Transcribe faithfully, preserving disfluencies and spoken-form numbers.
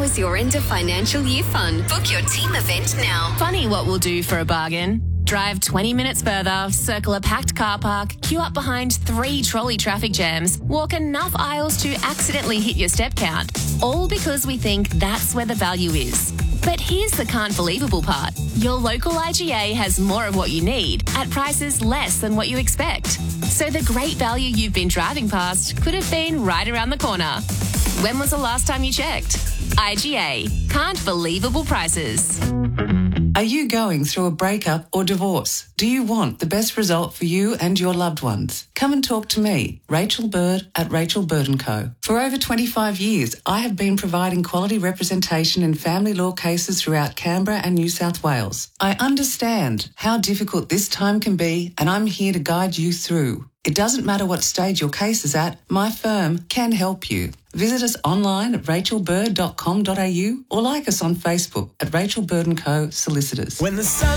knows you're into financial year fun. Book your team event now. Funny what we'll do for a bargain. Drive twenty minutes further, circle a packed car park, queue up behind three trolley traffic jams, walk enough aisles to accidentally hit your step count. All because we think that's where the value is. But here's the can't believable part. Your local I G A has more of what you need at prices less than what you expect. So the great value you've been driving past could have been right around the corner. When was the last time you checked? I G A. Can't believable prices. Are you going through a breakup or divorce? Do you want the best result for you and your loved ones? Come and talk to me, Rachel Bird at Rachel Bird and Co. For over twenty-five years, I have been providing quality representation in family law cases throughout Canberra and New South Wales. I understand how difficult this time can be, and I'm here to guide you through. It doesn't matter what stage your case is at, my firm can help you. Visit us online at rachel bird dot com dot a u or like us on Facebook at Rachel Bird and Co Solicitors. When the sun